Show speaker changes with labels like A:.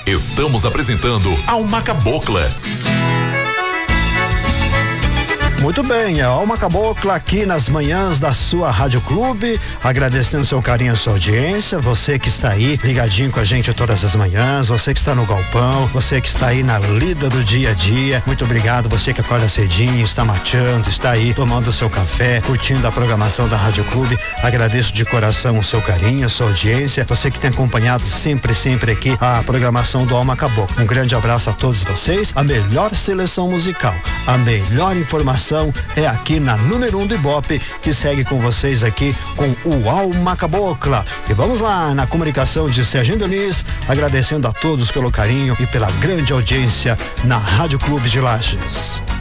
A: Estamos apresentando Alma Cabocla.
B: Muito bem, a Alma Cabocla aqui nas manhãs da sua Rádio Clube, agradecendo seu carinho e sua audiência, você que está aí ligadinho com a gente todas as manhãs, você que está no galpão, você que está aí na lida do dia a dia, muito obrigado, você que acorda cedinho, está mateando, está aí tomando o seu café, curtindo a programação da Rádio Clube, agradeço de coração o seu carinho, a sua audiência, você que tem acompanhado sempre aqui a programação do Alma Cabocla. Um grande abraço a todos vocês, a melhor seleção musical, a melhor informação é aqui na número 1 do Ibope, que segue com vocês aqui com o Alma Cabocla. E vamos lá na comunicação de Serginho Diniz, agradecendo a todos pelo carinho e pela grande audiência na Rádio Clube de Lages.